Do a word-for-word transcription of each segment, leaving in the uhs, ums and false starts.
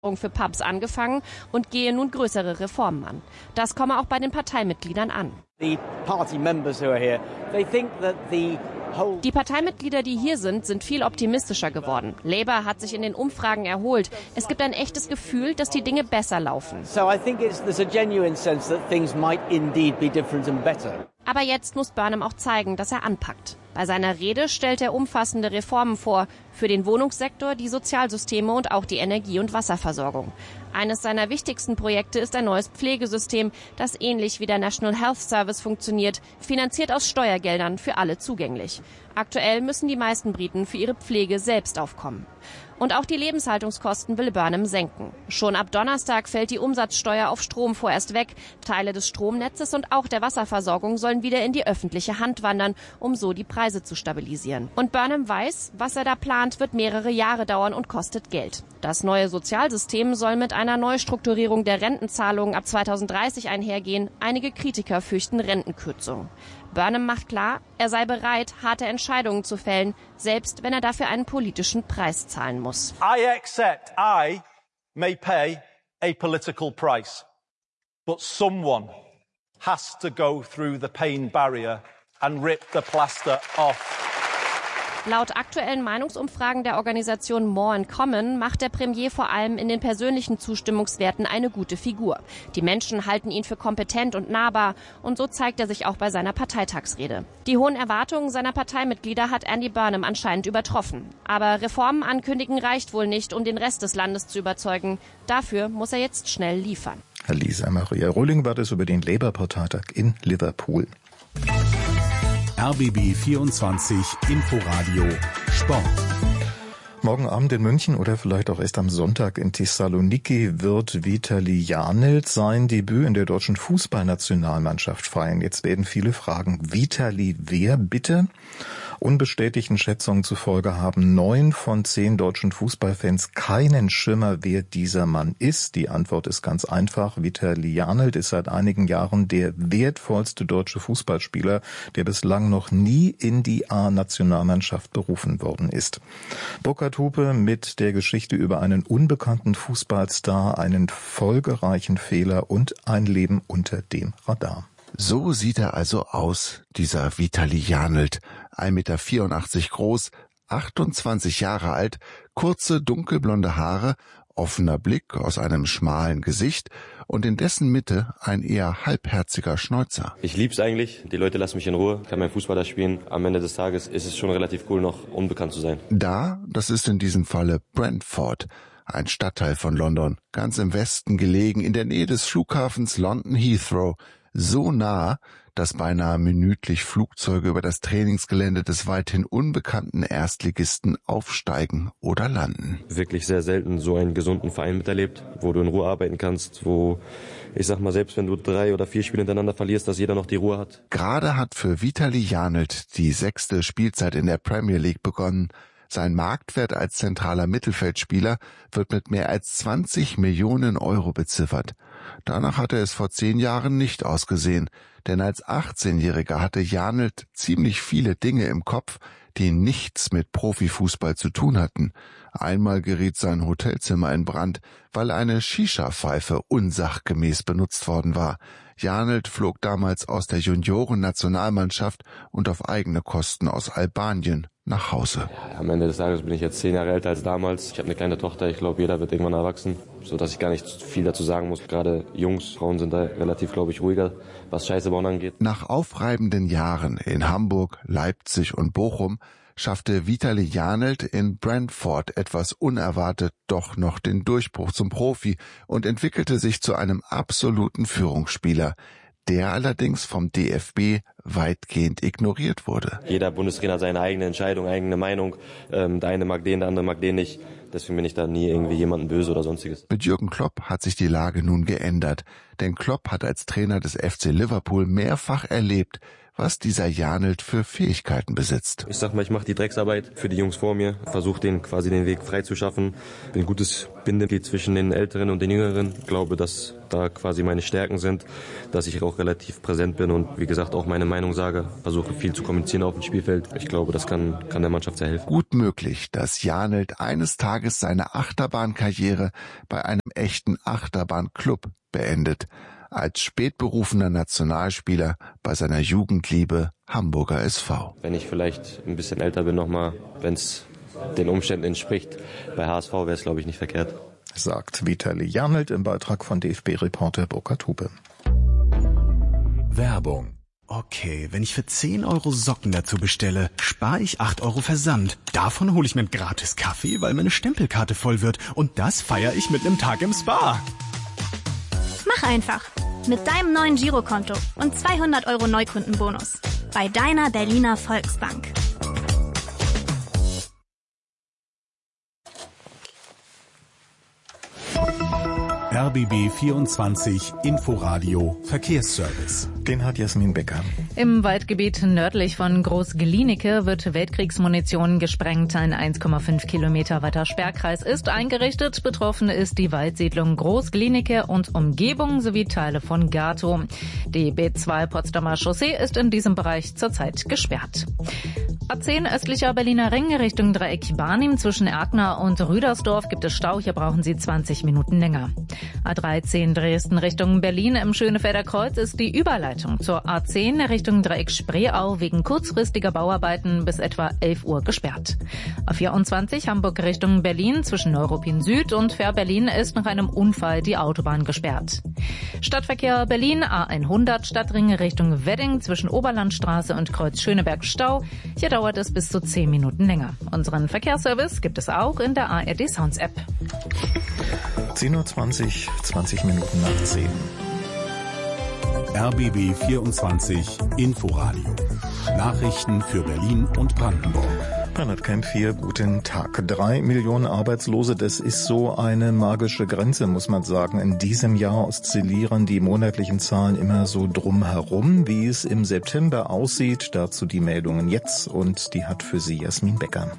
für Pubs angefangen und gehe nun größere Reformen an. Das komme auch bei den Parteimitgliedern an. The party members who are here, they think that the Die Parteimitglieder, die hier sind, sind viel optimistischer geworden. Labour hat sich in den Umfragen erholt. Es gibt ein echtes Gefühl, dass die Dinge besser laufen. So I think it's, there's a genuine sense that things might indeed be different and better. Aber jetzt muss Burnham auch zeigen, dass er anpackt. Bei seiner Rede stellt er umfassende Reformen vor, für den Wohnungssektor, die Sozialsysteme und auch die Energie- und Wasserversorgung. Eines seiner wichtigsten Projekte ist ein neues Pflegesystem, das ähnlich wie der National Health Service funktioniert, finanziert aus Steuergeldern, für alle zugänglich. Aktuell müssen die meisten Briten für ihre Pflege selbst aufkommen. Und auch die Lebenshaltungskosten will Burnham senken. Schon ab Donnerstag fällt die Umsatzsteuer auf Strom vorerst weg. Teile des Stromnetzes und auch der Wasserversorgung sollen wieder in die öffentliche Hand wandern, um so die Preise zu stabilisieren. Und Burnham weiß, was er da plant, wird mehrere Jahre dauern und kostet Geld. Das neue Sozialsystem soll mit einer Neustrukturierung der Rentenzahlungen ab zweitausenddreißig einhergehen. Einige Kritiker fürchten Rentenkürzungen. Burnham macht klar, er sei bereit, harte Entscheidungen zu fällen, selbst wenn er dafür einen politischen Preis zahlen muss. I accept I may pay a political price, but someone has to go through the pain barrier and rip the plaster off. Laut aktuellen Meinungsumfragen der Organisation More in Common macht der Premier vor allem in den persönlichen Zustimmungswerten eine gute Figur. Die Menschen halten ihn für kompetent und nahbar und so zeigt er sich auch bei seiner Parteitagsrede. Die hohen Erwartungen seiner Parteimitglieder hat Andy Burnham anscheinend übertroffen. Aber Reformen ankündigen reicht wohl nicht, um den Rest des Landes zu überzeugen. Dafür muss er jetzt schnell liefern. Lisa Maria Rulling war das über den Labour-Parteitag in Liverpool. R B B vierundzwanzig Inforadio Sport. Morgen Abend in München oder vielleicht auch erst am Sonntag in Thessaloniki wird Vitali Janelt sein Debüt in der deutschen Fußballnationalmannschaft feiern. Jetzt werden viele fragen, Vitali wer bitte? Unbestätigten Schätzungen zufolge haben neun von zehn deutschen Fußballfans keinen Schimmer, wer dieser Mann ist. Die Antwort ist ganz einfach. Vitali Janelt ist seit einigen Jahren der wertvollste deutsche Fußballspieler, der bislang noch nie in die A-Nationalmannschaft berufen worden ist. Burkhard Hupe mit der Geschichte über einen unbekannten Fußballstar, einen folgereichen Fehler und ein Leben unter dem Radar. So sieht er also aus, dieser Vitali Janelt, ein Meter vierundachtzig groß, achtundzwanzig Jahre alt, kurze dunkelblonde Haare, offener Blick aus einem schmalen Gesicht und in dessen Mitte ein eher halbherziger Schnäuzer. Ich lieb's eigentlich, die Leute lassen mich in Ruhe, kann mein Fußball da spielen. Am Ende des Tages ist es schon relativ cool, noch unbekannt zu sein. Da, das ist in diesem Falle Brentford, ein Stadtteil von London, ganz im Westen gelegen, in der Nähe des Flughafens London Heathrow. So nah, dass beinahe minütlich Flugzeuge über das Trainingsgelände des weithin unbekannten Erstligisten aufsteigen oder landen. Wirklich sehr selten so einen gesunden Verein miterlebt, wo du in Ruhe arbeiten kannst, wo, ich sag mal, selbst wenn du drei oder vier Spiele hintereinander verlierst, dass jeder noch die Ruhe hat. Gerade hat für Vitali Janelt die sechste Spielzeit in der Premier League begonnen. Sein Marktwert als zentraler Mittelfeldspieler wird mit mehr als zwanzig Millionen Euro beziffert. Danach hatte es vor zehn Jahren nicht ausgesehen, denn als achtzehnjähriger hatte Janelt ziemlich viele Dinge im Kopf, die nichts mit Profifußball zu tun hatten. Einmal geriet sein Hotelzimmer in Brand, weil eine Shisha-Pfeife unsachgemäß benutzt worden war. Janelt flog damals aus der Junioren-Nationalmannschaft und auf eigene Kosten aus Albanien nach Hause. Ja, am Ende des Tages bin ich jetzt zehn Jahre älter als damals. Ich habe eine kleine Tochter, ich glaube, jeder wird irgendwann erwachsen, sodass ich gar nicht viel dazu sagen muss. Gerade Jungs, Frauen sind da relativ, glaube ich, ruhiger, was Scheiße bauen angeht. Nach aufreibenden Jahren in Hamburg, Leipzig und Bochum schaffte Vitali Janelt in Brentford etwas unerwartet doch noch den Durchbruch zum Profi und entwickelte sich zu einem absoluten Führungsspieler, der allerdings vom D F B weitgehend ignoriert wurde. Jeder Bundestrainer hat seine eigene Entscheidung, eigene Meinung. Ähm, der eine mag den, der andere mag den nicht. Deswegen bin ich da nie irgendwie jemanden böse oder sonstiges. Mit Jürgen Klopp hat sich die Lage nun geändert. Denn Klopp hat als Trainer des F C Liverpool mehrfach erlebt, was dieser Janelt für Fähigkeiten besitzt. Ich sag mal, ich mache die Drecksarbeit für die Jungs vor mir, versuche denen quasi den Weg frei zu schaffen. Bin ein gutes Bindeglied zwischen den Älteren und den Jüngeren. Ich glaube, dass da quasi meine Stärken sind, dass ich auch relativ präsent bin und wie gesagt auch meine Meinung sage. Versuche viel zu kommunizieren auf dem Spielfeld. Ich glaube, das kann, kann der Mannschaft sehr helfen. Gut möglich, dass Janelt eines Tages seine Achterbahnkarriere bei einem echten Achterbahnclub beendet. Als spätberufener Nationalspieler bei seiner Jugendliebe Hamburger S V. Wenn ich vielleicht ein bisschen älter bin nochmal, wenn es den Umständen entspricht, bei H S V wäre es, glaube ich, nicht verkehrt. Sagt Vitali Janelt im Beitrag von D F B-Reporter Burkhard Hupe. Werbung. Okay, wenn ich für zehn Euro Socken dazu bestelle, spare ich acht Euro Versand. Davon hole ich mir einen gratis Kaffee, weil meine Stempelkarte voll wird. Und das feiere ich mit einem Tag im Spa. Mach einfach. Mit deinem neuen Girokonto und zweihundert Euro Neukundenbonus. Bei deiner Berliner Volksbank. R B B vierundzwanzig Inforadio Verkehrsservice. Den hat Jasmin Becker. Im Waldgebiet nördlich von Groß-Glienicke wird Weltkriegsmunition gesprengt. Ein eins Komma fünf Kilometer weiter Sperrkreis ist eingerichtet. Betroffen ist die Waldsiedlung Groß-Glienicke und Umgebung sowie Teile von Gatow. Die B zwei Potsdamer Chaussee ist in diesem Bereich zurzeit gesperrt. A zehn östlicher Berliner Ring Richtung Dreieck Barnim zwischen Erkner und Rüdersdorf gibt es Stau. Hier brauchen Sie zwanzig Minuten länger. A dreizehn Dresden Richtung Berlin im Schönefelder Kreuz ist die Überleitung zur A zehn Richtung Dreieck Spreeau wegen kurzfristiger Bauarbeiten bis etwa elf Uhr gesperrt. A vierundzwanzig Hamburg Richtung Berlin zwischen Neuruppin Süd und Fährberlin ist nach einem Unfall die Autobahn gesperrt. Stadtverkehr Berlin A hundert Stadtring Richtung Wedding zwischen Oberlandstraße und Kreuz Schöneberg Stau. Hier dauert es bis zu zehn Minuten länger. Unseren Verkehrsservice gibt es auch in der A R D Sounds App. zehn Uhr zwanzig, zwanzig Minuten nach zehn. R B B vierundzwanzig Inforadio. Nachrichten für Berlin und Brandenburg. Bernhard Kemp hier, guten Tag. Drei Millionen Arbeitslose, das ist so eine magische Grenze, muss man sagen. In diesem Jahr oszillieren die monatlichen Zahlen immer so drumherum. Wie es im September aussieht, dazu die Meldungen jetzt und die hat für Sie Jasmin Becker.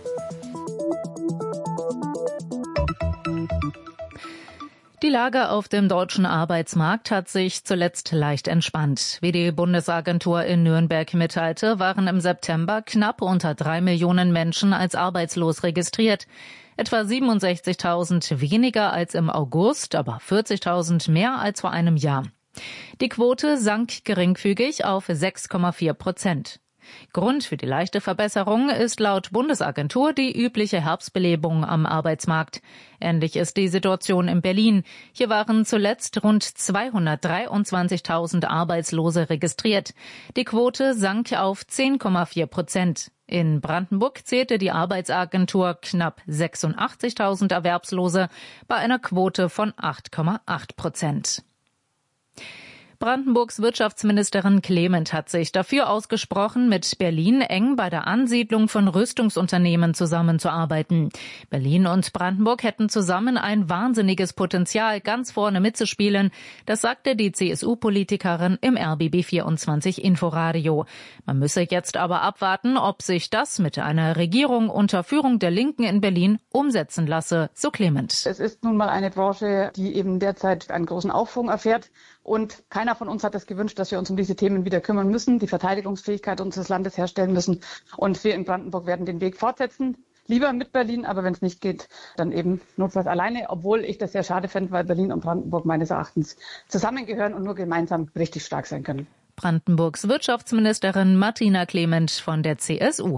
Die Lage auf dem deutschen Arbeitsmarkt hat sich zuletzt leicht entspannt. Wie die Bundesagentur in Nürnberg mitteilte, waren im September knapp unter drei Millionen Menschen als arbeitslos registriert. Etwa siebenundsechzigtausend weniger als im August, aber vierzigtausend mehr als vor einem Jahr. Die Quote sank geringfügig auf sechs Komma vier Prozent. Grund für die leichte Verbesserung ist laut Bundesagentur die übliche Herbstbelebung am Arbeitsmarkt. Ähnlich ist die Situation in Berlin. Hier waren zuletzt rund zweihundertdreiundzwanzigtausend Arbeitslose registriert. Die Quote sank auf zehn Komma vier Prozent. In Brandenburg zählte die Arbeitsagentur knapp sechsundachtzigtausend Erwerbslose bei einer Quote von acht Komma acht Prozent. Brandenburgs Wirtschaftsministerin Clement hat sich dafür ausgesprochen, mit Berlin eng bei der Ansiedlung von Rüstungsunternehmen zusammenzuarbeiten. Berlin und Brandenburg hätten zusammen ein wahnsinniges Potenzial, ganz vorne mitzuspielen. Das sagte die C S U-Politikerin im R B B vierundzwanzig Inforadio. Man müsse jetzt aber abwarten, ob sich das mit einer Regierung unter Führung der Linken in Berlin umsetzen lasse, so Clement. Es ist nun mal eine Branche, die eben derzeit einen großen Aufschwung erfährt. Und keiner von uns hat es gewünscht, dass wir uns um diese Themen wieder kümmern müssen, die Verteidigungsfähigkeit unseres Landes herstellen müssen. Und wir in Brandenburg werden den Weg fortsetzen. Lieber mit Berlin, aber wenn es nicht geht, dann eben notfalls alleine. Obwohl ich das sehr schade fände, weil Berlin und Brandenburg meines Erachtens zusammengehören und nur gemeinsam richtig stark sein können. Brandenburgs Wirtschaftsministerin Martina Clement von der C S U.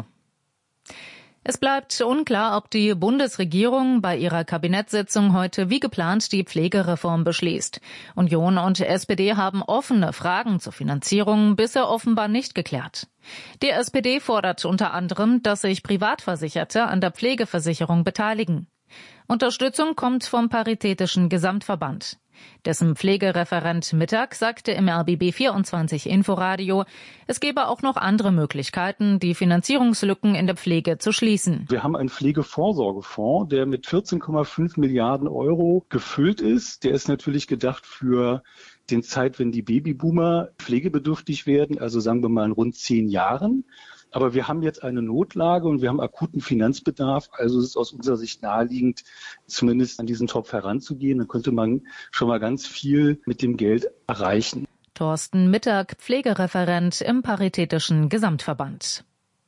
Es bleibt unklar, ob die Bundesregierung bei ihrer Kabinettssitzung heute wie geplant die Pflegereform beschließt. Union und S P D haben offene Fragen zur Finanzierung bisher offenbar nicht geklärt. Die S P D fordert unter anderem, dass sich Privatversicherte an der Pflegeversicherung beteiligen. Unterstützung kommt vom Paritätischen Gesamtverband. Dessen Pflegereferent Mittag sagte im R B B vierundzwanzig Inforadio, es gebe auch noch andere Möglichkeiten, die Finanzierungslücken in der Pflege zu schließen. Wir haben einen Pflegevorsorgefonds, der mit vierzehn Komma fünf Milliarden Euro gefüllt ist. Der ist natürlich gedacht für den Zeit, wenn die Babyboomer pflegebedürftig werden, also sagen wir mal in rund zehn Jahren. Aber wir haben jetzt eine Notlage und wir haben akuten Finanzbedarf. Also es ist aus unserer Sicht naheliegend, zumindest an diesen Topf heranzugehen. Dann könnte man schon mal ganz viel mit dem Geld erreichen. Thorsten Mittag, Pflegereferent im Paritätischen Gesamtverband.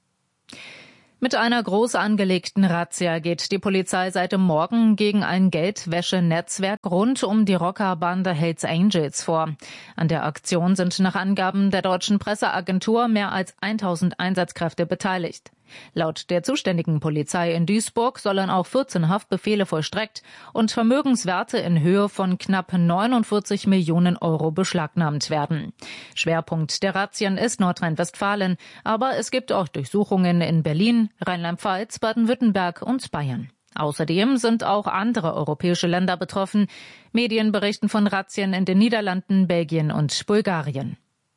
Mit einer groß angelegten Razzia geht die Polizei seit dem Morgen gegen ein Geldwäschenetzwerk rund um die Rockerbande Hells Angels vor. An der Aktion sind nach Angaben der deutschen Presseagentur mehr als tausend Einsatzkräfte beteiligt. Laut der zuständigen Polizei in Duisburg sollen auch vierzehn Haftbefehle vollstreckt und Vermögenswerte in Höhe von knapp neunundvierzig Millionen Euro beschlagnahmt werden. Schwerpunkt der Razzien ist Nordrhein-Westfalen, aber es gibt auch Durchsuchungen in Berlin, Rheinland-Pfalz, Baden-Württemberg und Bayern. Außerdem sind auch andere europäische Länder betroffen. Medien berichten von Razzien in den Niederlanden, Belgien und Bulgarien.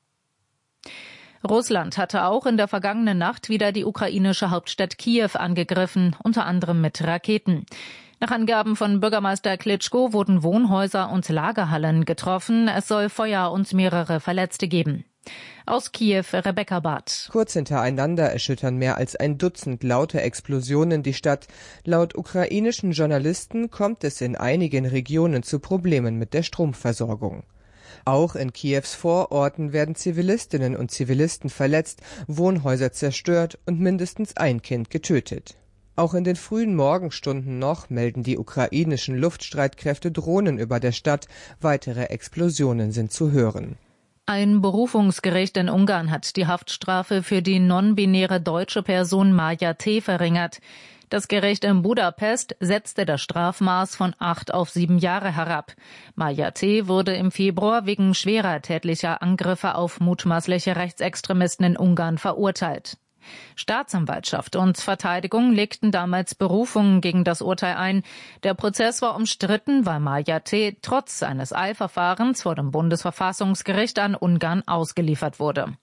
Russland hatte auch in der vergangenen Nacht wieder die ukrainische Hauptstadt Kiew angegriffen, unter anderem mit Raketen. Nach Angaben von Bürgermeister Klitschko wurden Wohnhäuser und Lagerhallen getroffen. Es soll Feuer und mehrere Verletzte geben. Aus Kiew, Rebecca Barth. Kurz hintereinander erschüttern mehr als ein Dutzend laute Explosionen die Stadt. Laut ukrainischen Journalisten kommt es in einigen Regionen zu Problemen mit der Stromversorgung. Auch in Kiews Vororten werden Zivilistinnen und Zivilisten verletzt, Wohnhäuser zerstört und mindestens ein Kind getötet. Auch in den frühen Morgenstunden noch melden die ukrainischen Luftstreitkräfte Drohnen über der Stadt. Weitere Explosionen sind zu hören. Ein Berufungsgericht in Ungarn hat die Haftstrafe für die non-binäre deutsche Person Maja T. verringert. Das Gericht in Budapest setzte das Strafmaß von acht auf sieben Jahre herab. Maja T. wurde im Februar wegen schwerer tätlicher Angriffe auf mutmaßliche Rechtsextremisten in Ungarn verurteilt. Staatsanwaltschaft und Verteidigung legten damals Berufungen gegen das Urteil ein. Der Prozess war umstritten, weil Maja T. trotz eines Eilverfahrens vor dem Bundesverfassungsgericht an Ungarn ausgeliefert wurde.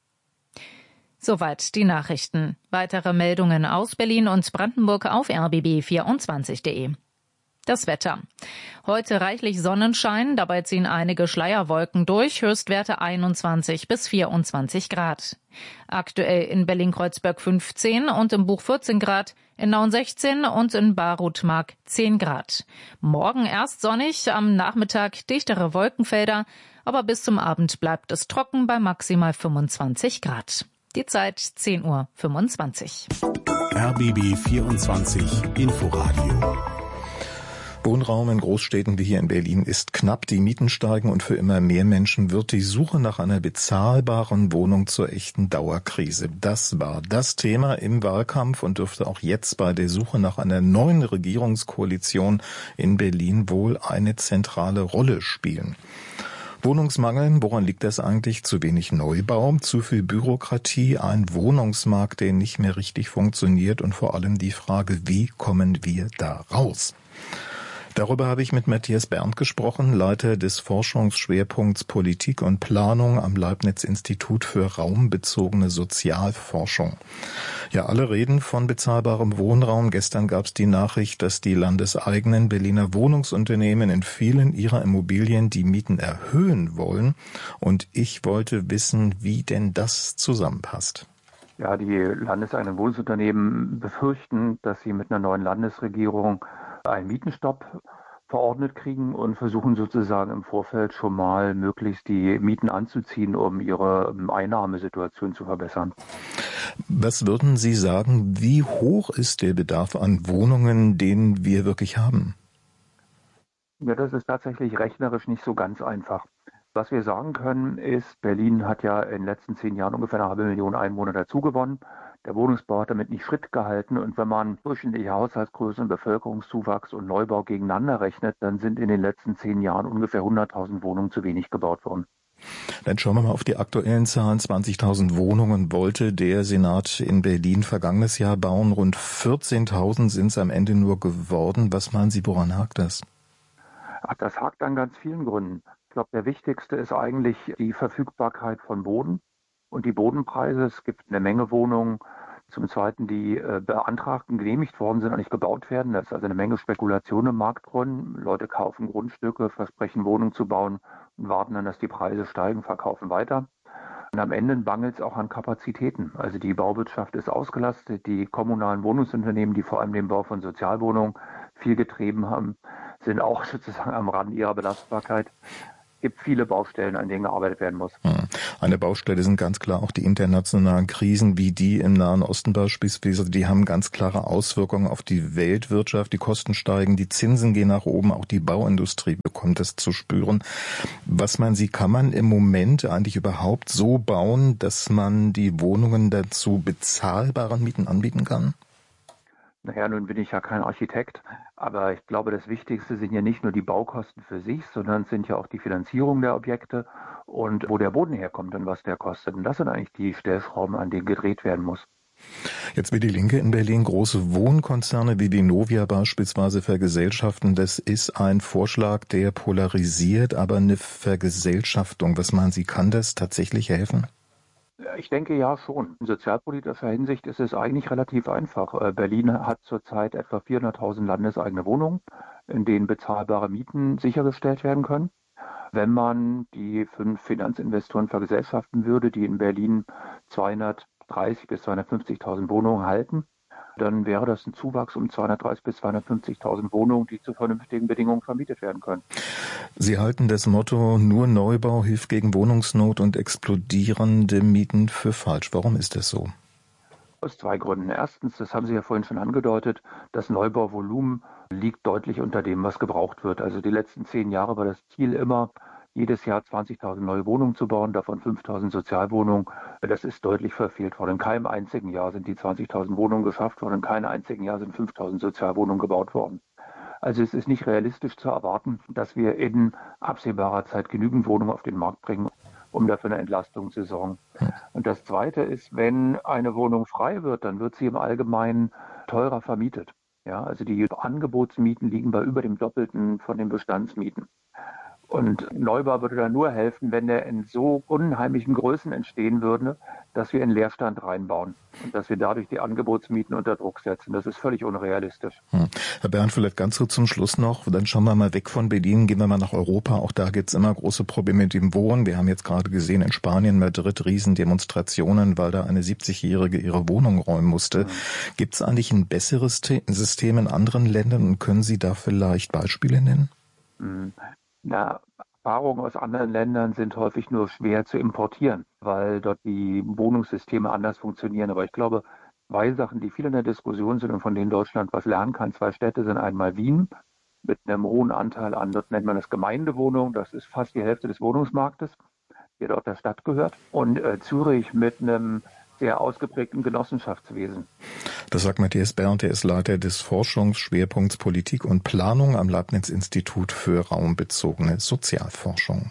Soweit die Nachrichten. Weitere Meldungen aus Berlin und Brandenburg auf r b b vierundzwanzig punkt de. Das Wetter. Heute reichlich Sonnenschein, dabei ziehen einige Schleierwolken durch, Höchstwerte einundzwanzig bis vierundzwanzig Grad. Aktuell in Berlin-Kreuzberg fünfzehn und im Buch vierzehn Grad, in Nauen sechzehn und in Barutmark zehn Grad. Morgen erst sonnig, am Nachmittag dichtere Wolkenfelder, aber bis zum Abend bleibt es trocken bei maximal fünfundzwanzig Grad. Die Zeit zehn Uhr fünfundzwanzig. R B B vierundzwanzig Inforadio. Wohnraum in Großstädten wie hier in Berlin ist knapp, die Mieten steigen und für immer mehr Menschen wird die Suche nach einer bezahlbaren Wohnung zur echten Dauerkrise. Das war das Thema im Wahlkampf und dürfte auch jetzt bei der Suche nach einer neuen Regierungskoalition in Berlin wohl eine zentrale Rolle spielen. Wohnungsmangel, woran liegt das eigentlich? Zu wenig Neubau, zu viel Bürokratie, ein Wohnungsmarkt, der nicht mehr richtig funktioniert und vor allem die Frage, wie kommen wir da raus? Darüber habe ich mit Matthias Berndt gesprochen, Leiter des Forschungsschwerpunkts Politik und Planung am Leibniz-Institut für raumbezogene Sozialforschung. Ja, alle reden von bezahlbarem Wohnraum. Gestern gab es die Nachricht, dass die landeseigenen Berliner Wohnungsunternehmen in vielen ihrer Immobilien die Mieten erhöhen wollen. Und ich wollte wissen, wie denn das zusammenpasst. Ja, die landeseigenen Wohnungsunternehmen befürchten, dass sie mit einer neuen Landesregierung einen Mietenstopp verordnet kriegen und versuchen sozusagen im Vorfeld schon mal möglichst die Mieten anzuziehen, um ihre Einnahmesituation zu verbessern. Was würden Sie sagen, wie hoch ist der Bedarf an Wohnungen, den wir wirklich haben? Ja, das ist tatsächlich rechnerisch nicht so ganz einfach. Was wir sagen können ist, Berlin hat ja in den letzten zehn Jahren ungefähr eine halbe Million Einwohner dazugewonnen. Der Wohnungsbau hat damit nicht Schritt gehalten und wenn man durchschnittliche Haushaltsgrößen, Bevölkerungszuwachs und Neubau gegeneinander rechnet, dann sind in den letzten zehn Jahren ungefähr hunderttausend Wohnungen zu wenig gebaut worden. Dann schauen wir mal auf die aktuellen Zahlen. zwanzigtausend Wohnungen wollte der Senat in Berlin vergangenes Jahr bauen. Rund vierzehntausend sind es am Ende nur geworden. Was meinen Sie, woran hakt das? Ach, das hakt an ganz vielen Gründen. Ich glaube, der wichtigste ist eigentlich die Verfügbarkeit von Boden und die Bodenpreise. Es gibt eine Menge Wohnungen Zum Zweiten, die äh, beantragten, genehmigt worden sind und nicht gebaut werden. Da ist also eine Menge Spekulation im Markt drin. Leute kaufen Grundstücke, versprechen Wohnungen zu bauen und warten dann, dass die Preise steigen, verkaufen weiter. Und am Ende mangelt es auch an Kapazitäten. Also die Bauwirtschaft ist ausgelastet. Die kommunalen Wohnungsunternehmen, die vor allem den Bau von Sozialwohnungen viel getrieben haben, sind auch sozusagen am Rand ihrer Belastbarkeit. Es gibt viele Baustellen, an denen gearbeitet werden muss. Eine Baustelle sind ganz klar auch die internationalen Krisen, wie die im Nahen Osten beispielsweise. Die haben ganz klare Auswirkungen auf die Weltwirtschaft. Die Kosten steigen, die Zinsen gehen nach oben, auch die Bauindustrie bekommt es zu spüren. Was meinen Sie, kann man im Moment eigentlich überhaupt so bauen, dass man die Wohnungen dazu bezahlbaren Mieten anbieten kann? Naja, nun bin ich ja kein Architekt, aber ich glaube, das Wichtigste sind ja nicht nur die Baukosten für sich, sondern es sind ja auch die Finanzierung der Objekte und wo der Boden herkommt und was der kostet. Und das sind eigentlich die Stellschrauben, an denen gedreht werden muss. Jetzt will die Linke in Berlin große Wohnkonzerne wie die Novia beispielsweise vergesellschaften. Das ist ein Vorschlag, der polarisiert, aber eine Vergesellschaftung. Was meinen Sie, kann das tatsächlich helfen? Ich denke ja schon. In sozialpolitischer Hinsicht ist es eigentlich relativ einfach. Berlin hat zurzeit etwa vierhunderttausend landeseigene Wohnungen, in denen bezahlbare Mieten sichergestellt werden können. Wenn man die fünf Finanzinvestoren vergesellschaften würde, die in Berlin zweihundertdreißig bis zweihundertfünfzigtausend Wohnungen halten, dann wäre das ein Zuwachs um zweihundertdreißig bis zweihundertfünfzigtausend Wohnungen, die zu vernünftigen Bedingungen vermietet werden können. Sie halten das Motto, nur Neubau hilft gegen Wohnungsnot und explodierende Mieten für falsch. Warum ist das so? Aus zwei Gründen. Erstens, das haben Sie ja vorhin schon angedeutet, das Neubauvolumen liegt deutlich unter dem, was gebraucht wird. Also die letzten zehn Jahre war das Ziel immer, jedes Jahr zwanzigtausend neue Wohnungen zu bauen, davon fünftausend Sozialwohnungen. Das ist deutlich verfehlt worden. In keinem einzigen Jahr sind die zwanzigtausend Wohnungen geschafft worden, in keinem einzigen Jahr sind fünftausend Sozialwohnungen gebaut worden. Also es ist nicht realistisch zu erwarten, dass wir in absehbarer Zeit genügend Wohnungen auf den Markt bringen, um dafür eine Entlastung zu sorgen. Und das Zweite ist, wenn eine Wohnung frei wird, dann wird sie im Allgemeinen teurer vermietet. Ja, also die Angebotsmieten liegen bei über dem Doppelten von den Bestandsmieten. Und Neubau würde da nur helfen, wenn der in so unheimlichen Größen entstehen würde, dass wir in Leerstand reinbauen und dass wir dadurch die Angebotsmieten unter Druck setzen. Das ist völlig unrealistisch. Hm. Herr Bernd, vielleicht ganz so zum Schluss noch, dann schauen wir mal weg von Berlin, gehen wir mal nach Europa. Auch da gibt es immer große Probleme mit dem Wohnen. Wir haben jetzt gerade gesehen in Spanien, Madrid, Riesendemonstrationen, weil da eine siebzigjährige ihre Wohnung räumen musste. Hm. Gibt es eigentlich ein besseres System in anderen Ländern und können Sie da vielleicht Beispiele nennen? Hm. Na, Erfahrungen aus anderen Ländern sind häufig nur schwer zu importieren, weil dort die Wohnungssysteme anders funktionieren. Aber ich glaube, zwei Sachen, die viel in der Diskussion sind und von denen Deutschland was lernen kann. Zwei Städte sind einmal Wien mit einem hohen Anteil an, dort nennt man das Gemeindewohnungen, das ist fast die Hälfte des Wohnungsmarktes, der dort der Stadt gehört. Und äh, Zürich mit einem sehr ausgeprägten Genossenschaftswesen. Das sagt Matthias Bernd, er ist Leiter des Forschungsschwerpunkts Politik und Planung am Leibniz-Institut für raumbezogene Sozialforschung.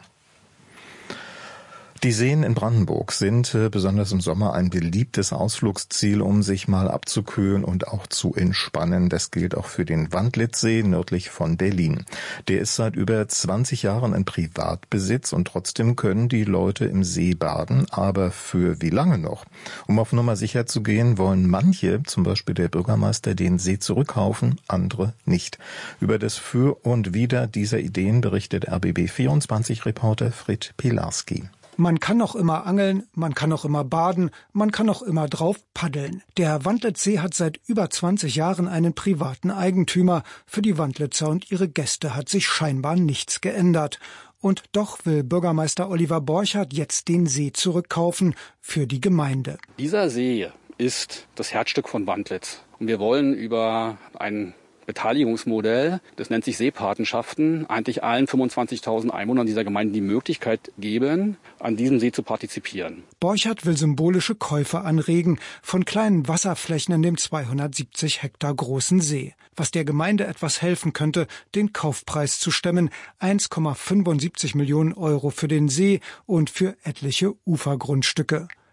Die Seen in Brandenburg sind äh, besonders im Sommer ein beliebtes Ausflugsziel, um sich mal abzukühlen und auch zu entspannen. Das gilt auch für den Wandlitzsee nördlich von Berlin. Der ist seit über zwanzig Jahren in Privatbesitz und trotzdem können die Leute im See baden. Aber für wie lange noch? Um auf Nummer sicher zu gehen, wollen manche, zum Beispiel der Bürgermeister, den See zurückkaufen, andere nicht. Über das Für und Wider dieser Ideen berichtet R B B vierundzwanzig-Reporter Frit Pilarski. Man kann noch immer angeln, man kann noch immer baden, man kann noch immer drauf paddeln. Der Wandlitzsee hat seit über zwanzig Jahren einen privaten Eigentümer. Für die Wandlitzer und ihre Gäste hat sich scheinbar nichts geändert. Und doch will Bürgermeister Oliver Borchardt jetzt den See zurückkaufen für die Gemeinde. Dieser See ist das Herzstück von Wandlitz. Und wir wollen über ein Beteiligungsmodell, das nennt sich Seepatenschaften, eigentlich allen fünfundzwanzigtausend Einwohnern dieser Gemeinde die Möglichkeit geben, an diesem See zu partizipieren. Borchardt will symbolische Käufe anregen von kleinen Wasserflächen in dem zweihundertsiebzig Hektar großen See, was der Gemeinde etwas helfen könnte, den Kaufpreis zu stemmen, eins Komma fünfundsiebzig Millionen Euro für den See und für etliche Ufergrundstücke.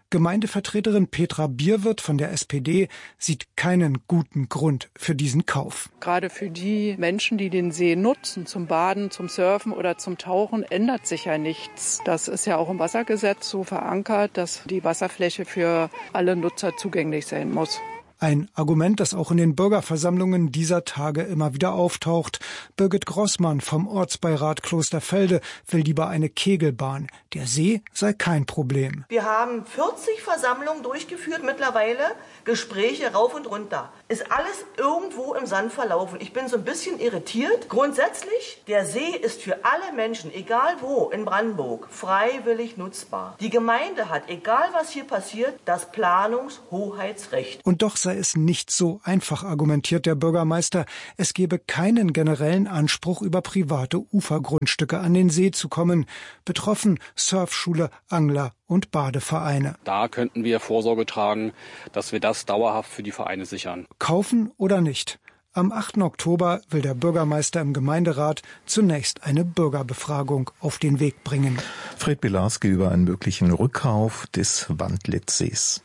Gemeindevertreterin Petra Bierwirth von der S P D sieht keinen guten Grund für diesen Kauf. Gerade für die Menschen, die den See nutzen, zum Baden, zum Surfen oder zum Tauchen, ändert sich ja nichts. Das ist ja auch im Wassergesetz so verankert, dass die Wasserfläche für alle Nutzer zugänglich sein muss. Ein Argument, das auch in den Bürgerversammlungen dieser Tage immer wieder auftaucht. Birgit Grossmann vom Ortsbeirat Klosterfelde will lieber eine Kegelbahn. Der See sei kein Problem. Wir haben vierzig Versammlungen durchgeführt mittlerweile, Gespräche rauf und runter. Ist alles irgendwo im Sand verlaufen. Ich bin so ein bisschen irritiert. Grundsätzlich, der See ist für alle Menschen, egal wo in Brandenburg, freiwillig nutzbar. Die Gemeinde hat, egal was hier passiert, das Planungshoheitsrecht. Und doch sei es nicht so einfach, argumentiert der Bürgermeister. Es gebe keinen generellen Anspruch, über private Ufergrundstücke an den See zu kommen. Betroffen Surfschule, Angler und Badevereine. Da könnten wir Vorsorge tragen, dass wir das dauerhaft für die Vereine sichern. Kaufen oder nicht? Am achten Oktober will der Bürgermeister im Gemeinderat zunächst eine Bürgerbefragung auf den Weg bringen. Fred Bilarski über einen möglichen Rückkauf des Wandlitzsees.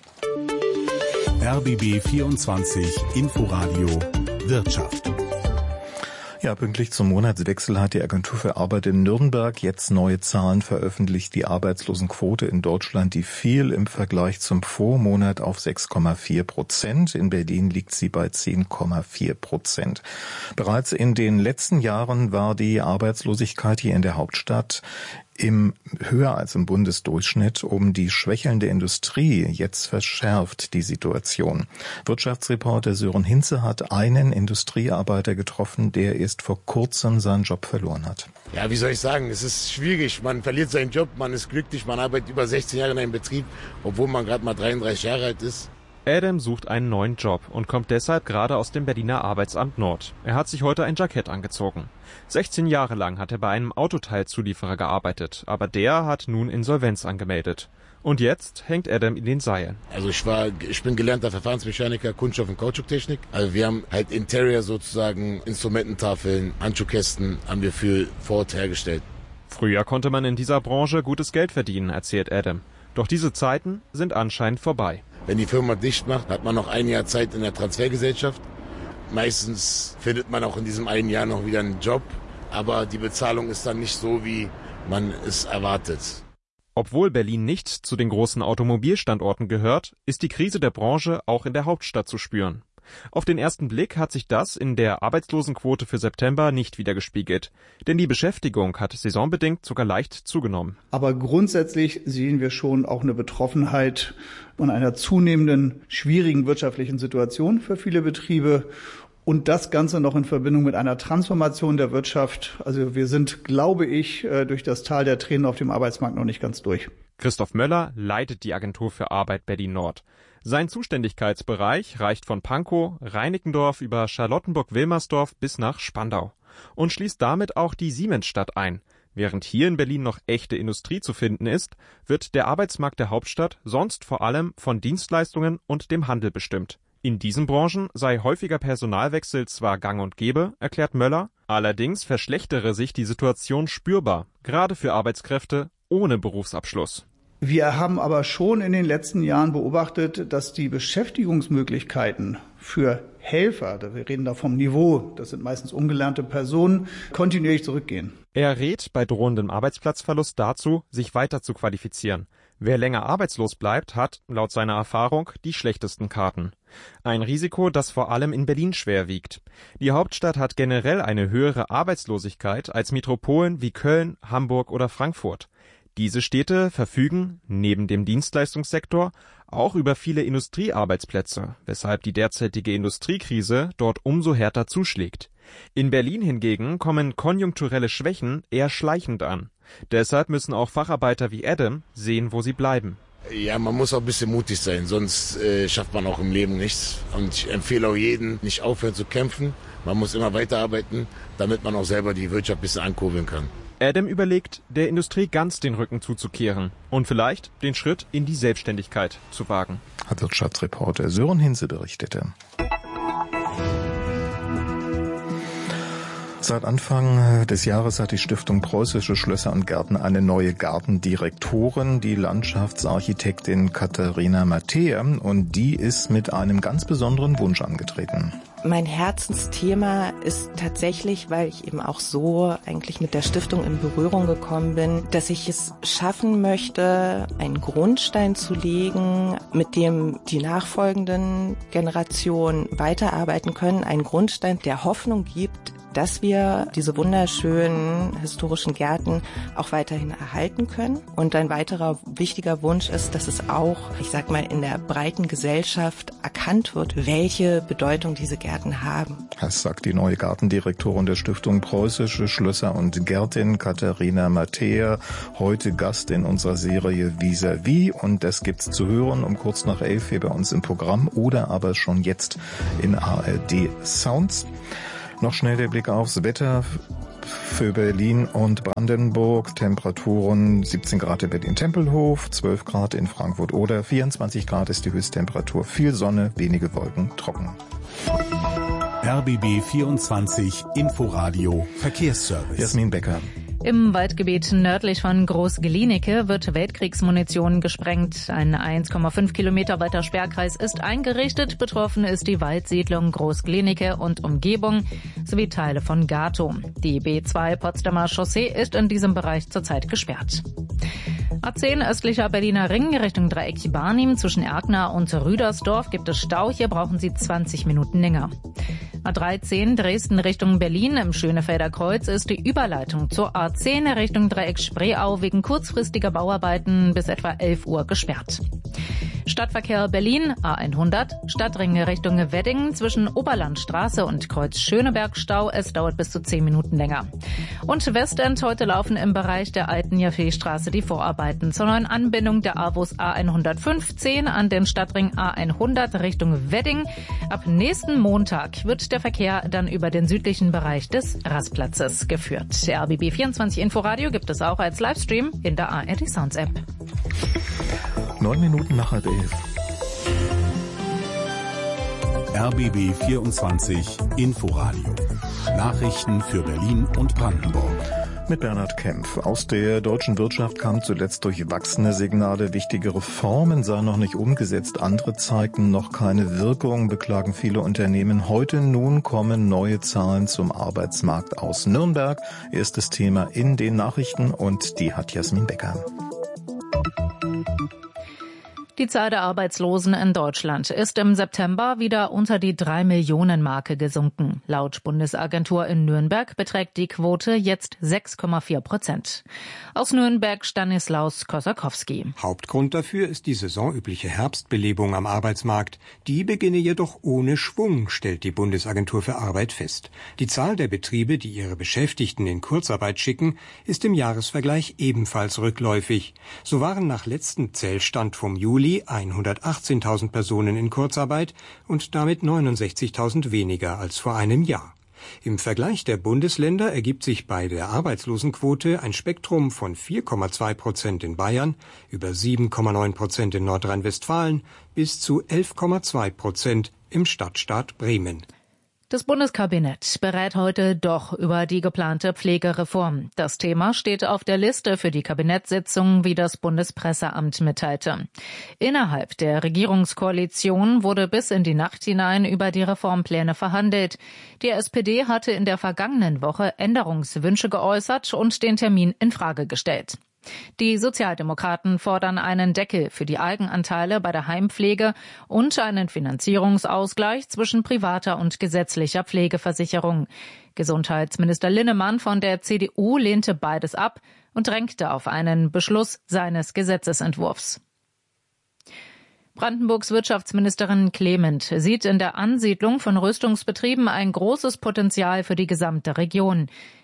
R B B vierundzwanzig Inforadio Wirtschaft. Ja, pünktlich zum Monatswechsel hat die Agentur für Arbeit in Nürnberg jetzt neue Zahlen veröffentlicht. Die Arbeitslosenquote in Deutschland, die fiel im Vergleich zum Vormonat auf sechs Komma vier Prozent. In Berlin liegt sie bei zehn Komma vier Prozent. Bereits in den letzten Jahren war die Arbeitslosigkeit hier in der Hauptstadt im höher als im Bundesdurchschnitt. Um die schwächelnde Industrie jetzt verschärft die Situation. Wirtschaftsreporter Sören Hinze hat einen Industriearbeiter getroffen, der erst vor kurzem seinen Job verloren hat. Ja, wie soll ich sagen, es ist schwierig. Man verliert seinen Job, man ist glücklich, man arbeitet über sechzehn Jahre in einem Betrieb, obwohl man gerade mal dreiunddreißig Jahre alt ist. Adam sucht einen neuen Job und kommt deshalb gerade aus dem Berliner Arbeitsamt Nord. Er hat sich heute ein Jackett angezogen. sechzehn Jahre lang hat er bei einem Autoteilzulieferer gearbeitet, aber der hat nun Insolvenz angemeldet. Und jetzt hängt Adam in den Seilen. Also ich war, ich bin gelernter Verfahrensmechaniker, Kunststoff- und Kautschuktechnik. Also wir haben halt Interior sozusagen, Instrumententafeln, Handschuhkästen haben wir für Ford hergestellt. Früher konnte man in dieser Branche gutes Geld verdienen, erzählt Adam. Doch diese Zeiten sind anscheinend vorbei. Wenn die Firma dicht macht, hat man noch ein Jahr Zeit in der Transfergesellschaft. Meistens findet man auch in diesem einen Jahr noch wieder einen Job, aber die Bezahlung ist dann nicht so, wie man es erwartet. Obwohl Berlin nicht zu den großen Automobilstandorten gehört, ist die Krise der Branche auch in der Hauptstadt zu spüren. Auf den ersten Blick hat sich das in der Arbeitslosenquote für September nicht widergespiegelt, denn die Beschäftigung hat saisonbedingt sogar leicht zugenommen. Aber grundsätzlich sehen wir schon auch eine Betroffenheit von einer zunehmenden schwierigen wirtschaftlichen Situation für viele Betriebe. Und das Ganze noch in Verbindung mit einer Transformation der Wirtschaft. Also wir sind, glaube ich, durch das Tal der Tränen auf dem Arbeitsmarkt noch nicht ganz durch. Christoph Möller leitet die Agentur für Arbeit Berlin-Nord. Sein Zuständigkeitsbereich reicht von Pankow, Reinickendorf über Charlottenburg-Wilmersdorf bis nach Spandau und schließt damit auch die Siemensstadt ein. Während hier in Berlin noch echte Industrie zu finden ist, wird der Arbeitsmarkt der Hauptstadt sonst vor allem von Dienstleistungen und dem Handel bestimmt. In diesen Branchen sei häufiger Personalwechsel zwar gang und gäbe, erklärt Möller, allerdings verschlechtere sich die Situation spürbar, gerade für Arbeitskräfte ohne Berufsabschluss. Wir haben aber schon in den letzten Jahren beobachtet, dass die Beschäftigungsmöglichkeiten für Helfer, wir reden da vom Niveau, das sind meistens ungelernte Personen, kontinuierlich zurückgehen. Er rät bei drohendem Arbeitsplatzverlust dazu, sich weiter zu qualifizieren. Wer länger arbeitslos bleibt, hat, laut seiner Erfahrung, die schlechtesten Karten. Ein Risiko, das vor allem in Berlin schwer wiegt. Die Hauptstadt hat generell eine höhere Arbeitslosigkeit als Metropolen wie Köln, Hamburg oder Frankfurt. Diese Städte verfügen, neben dem Dienstleistungssektor, auch über viele Industriearbeitsplätze, weshalb die derzeitige Industriekrise dort umso härter zuschlägt. In Berlin hingegen kommen konjunkturelle Schwächen eher schleichend an. Deshalb müssen auch Facharbeiter wie Adam sehen, wo sie bleiben. Ja, man muss auch ein bisschen mutig sein, sonst äh, schafft man auch im Leben nichts. Und ich empfehle auch jedem, nicht aufhören zu kämpfen. Man muss immer weiterarbeiten, damit man auch selber die Wirtschaft ein bisschen ankurbeln kann. Adam überlegt, der Industrie ganz den Rücken zuzukehren und vielleicht den Schritt in die Selbstständigkeit zu wagen. Hat Wirtschaftsreporter Sören Hinze berichtete. Seit Anfang des Jahres hat die Stiftung Preußische Schlösser und Gärten eine neue Gartendirektorin, die Landschaftsarchitektin Katharina Mattea, und die ist mit einem ganz besonderen Wunsch angetreten. Mein Herzensthema ist tatsächlich, weil ich eben auch so eigentlich mit der Stiftung in Berührung gekommen bin, dass ich es schaffen möchte, einen Grundstein zu legen, mit dem die nachfolgenden Generationen weiterarbeiten können. Ein Grundstein, der Hoffnung gibt, dass wir diese wunderschönen historischen Gärten auch weiterhin erhalten können. Und ein weiterer wichtiger Wunsch ist, dass es auch, ich sag mal, in der breiten Gesellschaft erkannt wird, welche Bedeutung diese Gärten haben. Das sagt die neue Gartendirektorin der Stiftung Preußische Schlösser und Gärten, Katharina Mattea, heute Gast in unserer Serie Vis-à-vis. Und das gibt's zu hören um kurz nach elf hier bei uns im Programm oder aber schon jetzt in A R D Sounds. Noch schnell der Blick aufs Wetter für Berlin und Brandenburg. Temperaturen siebzehn Grad in Berlin-Tempelhof, zwölf Grad in Frankfurt-Oder, vierundzwanzig Grad ist die Höchsttemperatur. Viel Sonne, wenige Wolken, trocken. R B B vierundzwanzig Inforadio Verkehrsservice. Jasmin Becker. Im Waldgebiet nördlich von Groß-Glienicke wird Weltkriegsmunition gesprengt. Ein eins Komma fünf Kilometer weiter Sperrkreis ist eingerichtet. Betroffen ist die Waldsiedlung Groß-Glienicke und Umgebung sowie Teile von Gatow. Die B zwei Potsdamer Chaussee ist in diesem Bereich zurzeit gesperrt. A zehn östlicher Berliner Ring Richtung Dreieck Barnim zwischen Erkner und Rüdersdorf gibt es Stau. Hier brauchen Sie zwanzig Minuten länger. A dreizehn Dresden Richtung Berlin im Schönefelder Kreuz ist die Überleitung zur A zehn Richtung Dreieck Spreeau wegen kurzfristiger Bauarbeiten bis etwa elf Uhr gesperrt. Stadtverkehr Berlin, A hundert, Stadtring Richtung Wedding zwischen Oberlandstraße und Kreuz Schöneberg Stau. Es dauert bis zu zehn Minuten länger. Und Westend, heute laufen im Bereich der alten Jaffe-Straße die Vorarbeiten zur neuen Anbindung der Avus A hundertfünfzehn an den Stadtring A hundert Richtung Wedding. Ab nächsten Montag wird der Verkehr dann über den südlichen Bereich des Rastplatzes geführt. Der R B B vierundzwanzig Inforadio gibt es auch als Livestream in der A R D Sounds App. Neun Minuten nach halb elf. R B B vierundzwanzig Inforadio. Nachrichten für Berlin und Brandenburg. Mit Bernhard Kempf. Aus der deutschen Wirtschaft kamen zuletzt durchwachsene Signale. Wichtige Reformen seien noch nicht umgesetzt. Andere zeigten noch keine Wirkung, beklagen viele Unternehmen. Heute nun kommen neue Zahlen zum Arbeitsmarkt aus Nürnberg. Erstes Thema in den Nachrichten und die hat Jasmin Becker. Die Zahl der Arbeitslosen in Deutschland ist im September wieder unter die drei Millionen Marke gesunken. Laut Bundesagentur in Nürnberg beträgt die Quote jetzt sechs Komma vier Prozent. Aus Nürnberg Stanislaus Kosakowski. Hauptgrund dafür ist die saisonübliche Herbstbelebung am Arbeitsmarkt. Die beginne jedoch ohne Schwung, stellt die Bundesagentur für Arbeit fest. Die Zahl der Betriebe, die ihre Beschäftigten in Kurzarbeit schicken, ist im Jahresvergleich ebenfalls rückläufig. So waren nach letztem Zählstand vom Juli hundertachtzehntausend Personen in Kurzarbeit und damit neunundsechzigtausend weniger als vor einem Jahr. Im Vergleich der Bundesländer ergibt sich bei der Arbeitslosenquote ein Spektrum von vier Komma zwei Prozent in Bayern, über sieben Komma neun Prozent in Nordrhein-Westfalen bis zu elf Komma zwei Prozent im Stadtstaat Bremen. Das Bundeskabinett berät heute doch über die geplante Pflegereform. Das Thema steht auf der Liste für die Kabinettssitzung, wie das Bundespresseamt mitteilte. Innerhalb der Regierungskoalition wurde bis in die Nacht hinein über die Reformpläne verhandelt. Die S P D hatte in der vergangenen Woche Änderungswünsche geäußert und den Termin in Frage gestellt. Die Sozialdemokraten fordern einen Deckel für die Eigenanteile bei der Heimpflege und einen Finanzierungsausgleich zwischen privater und gesetzlicher Pflegeversicherung. Gesundheitsminister Linnemann von der C D U lehnte beides ab und drängte auf einen Beschluss seines Gesetzesentwurfs. Brandenburgs Wirtschaftsministerin Clement sieht in der Ansiedlung von Rüstungsbetrieben ein großes Potenzial für die gesamte Region.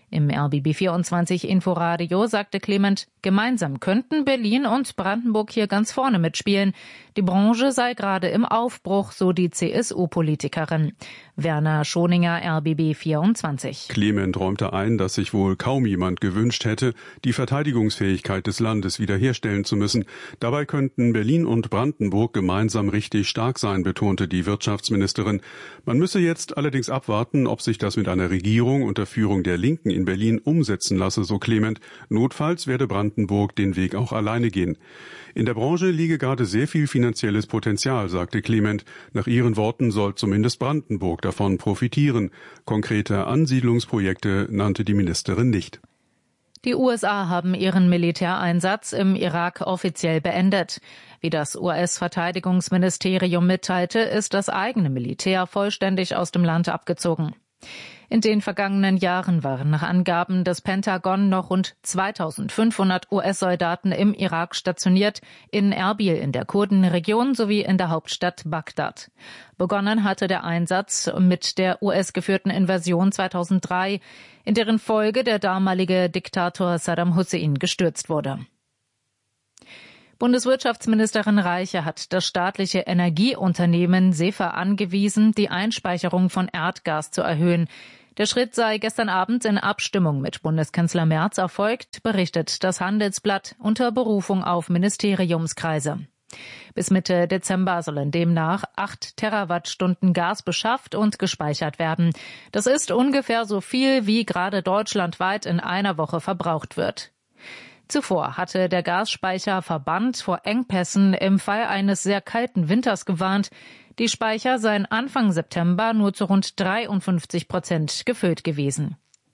Im R B B vierundzwanzig Inforadio sagte Clement, gemeinsam könnten Berlin und Brandenburg hier ganz vorne mitspielen. Die Branche sei gerade im Aufbruch, so die C S U-Politikerin. Werner Schoninger, R B B vierundzwanzig. Clement räumte ein, dass sich wohl kaum jemand gewünscht hätte, die Verteidigungsfähigkeit des Landes wiederherstellen zu müssen. Dabei könnten Berlin und Brandenburg gemeinsam richtig stark sein, betonte die Wirtschaftsministerin. Man müsse jetzt allerdings abwarten, ob sich das mit einer Regierung unter Führung der Linken in Berlin umsetzen lasse, so Clement. Notfalls werde Brandenburg den Weg auch alleine gehen. In der Branche liege gerade sehr viel finanzielles Potenzial, sagte Clement. Nach ihren Worten soll zumindest Brandenburg davon profitieren. Konkrete Ansiedlungsprojekte nannte die Ministerin nicht. Die U S A haben ihren Militäreinsatz im Irak offiziell beendet. Wie das U S-Verteidigungsministerium mitteilte, ist das eigene Militär vollständig aus dem Land abgezogen. In den vergangenen Jahren waren nach Angaben des Pentagon noch rund zweitausendfünfhundert U S-Soldaten im Irak stationiert, in Erbil in der Kurdenregion sowie in der Hauptstadt Bagdad. Begonnen hatte der Einsatz mit der U S-geführten Invasion zweitausenddrei, in deren Folge der damalige Diktator Saddam Hussein gestürzt wurde. Bundeswirtschaftsministerin Reiche hat das staatliche Energieunternehmen SEFA angewiesen, die Einspeicherung von Erdgas zu erhöhen. Der Schritt sei gestern Abend in Abstimmung mit Bundeskanzler Merz erfolgt, berichtet das Handelsblatt unter Berufung auf Ministeriumskreise. Bis Mitte Dezember sollen demnach acht Terawattstunden Gas beschafft und gespeichert werden. Das ist ungefähr so viel, wie gerade deutschlandweit in einer Woche verbraucht wird. Zuvor hatte der Gasspeicherverband vor Engpässen im Fall eines sehr kalten Winters gewarnt. Die Speicher seien Anfang September nur zu rund dreiundfünfzig Prozent gefüllt gewesen.